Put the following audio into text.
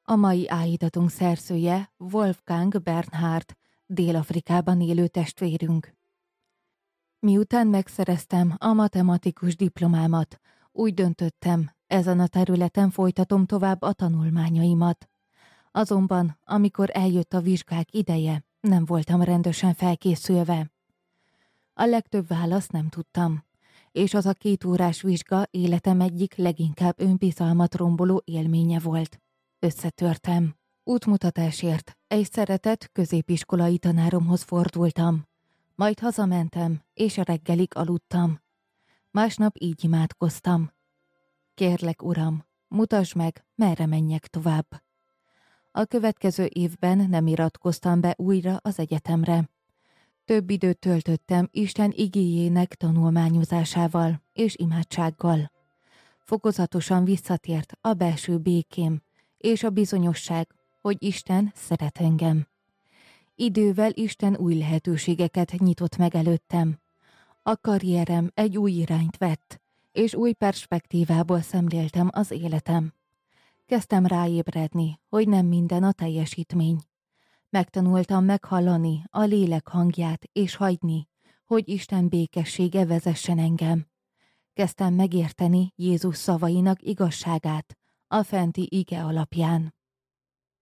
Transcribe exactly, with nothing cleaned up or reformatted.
A mai áhítatunk szerzője Wolfgang Bernhard, Dél-Afrikában élő testvérünk. Miután megszereztem a matematikus diplomámat, úgy döntöttem, ezen a területen folytatom tovább a tanulmányaimat. Azonban, amikor eljött a vizsgák ideje, nem voltam rendesen felkészülve. A legtöbb választ nem tudtam, és az a két órás vizsga életem egyik leginkább önbizalmat romboló élménye volt. Összetörtem. Útmutatásért egy szeretett középiskolai tanáromhoz fordultam. Majd hazamentem, és reggelig aludtam. Másnap így imádkoztam. Kérlek, Uram, mutasd meg, merre menjek tovább. A következő évben nem iratkoztam be újra az egyetemre. Több időt töltöttem Isten igéjének tanulmányozásával és imádsággal. Fokozatosan visszatért a belső békém, és a bizonyosság, hogy Isten szeret engem. Idővel Isten új lehetőségeket nyitott meg előttem. A karrierem egy új irányt vett, és új perspektívából szemléltem az életem. Kezdtem ráébredni, hogy nem minden a teljesítmény. Megtanultam meghallani a lélek hangját, és hagyni, hogy Isten békessége vezessen engem. Kezdtem megérteni Jézus szavainak igazságát a fenti ige alapján.